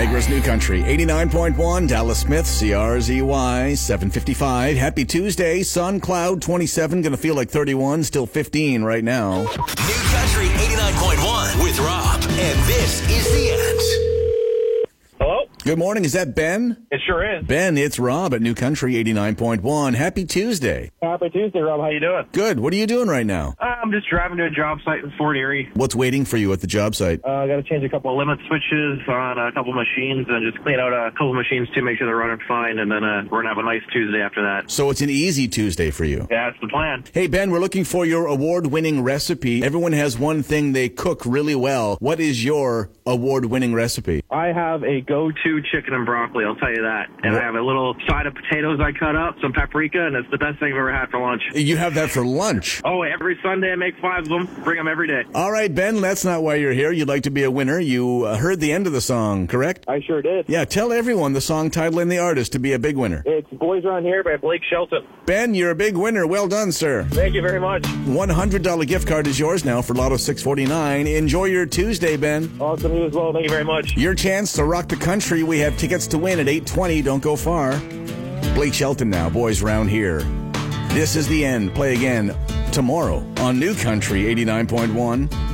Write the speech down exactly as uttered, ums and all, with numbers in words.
Niagara's New Country, eighty-nine point one, Dallas Smith, C R Z Y, seven fifty-five. Happy Tuesday, sun, cloud, twenty-seven, gonna feel like thirty-one, still fifteen right now. New Country eighty-nine point one with Rob, and this is the end. Hello? Good morning, is that Ben? It sure is. Ben, it's Rob at New Country eighty-nine point one. Happy Tuesday. Happy Tuesday, Rob. How you doing? Good, what are you doing right now? Uh, I'm just driving to a job site in Fort Erie. What's waiting for you at the job site? Uh, I got to change a couple of limit switches on a couple of machines and just clean out a couple of machines to make sure they're running fine, and then uh, we're going to have a nice Tuesday after that. So it's an easy Tuesday for you. Yeah, that's the plan. Hey, Ben, we're looking for your award-winning recipe. Everyone has one thing they cook really well. What is your award-winning recipe? I have a go-to chicken and broccoli, I'll tell you that. And I have a little side of potatoes I cut up, some paprika, and it's the best thing I've ever had for lunch. You have that for lunch? Oh, every Sunday I make five of them. Bring them every day. All right, Ben, that's not why you're here. You'd like to be a winner. You uh, heard the end of the song, correct? I sure did. Yeah, tell everyone the song title and the artist to be a big winner. It's Boys Around Here by Blake Shelton. Ben, you're a big winner. Well done, sir. Thank you very much. one hundred dollars gift card is yours now for Lotto six forty-nine. Enjoy your Tuesday, Ben. Awesome, you as well. Thank you very much. Your chance to rock the country. We have tickets to win at eight twenty. Don't go far. Blake Shelton now, Boys Round Here. This is the end. Play again tomorrow on New Country eighty-nine point one.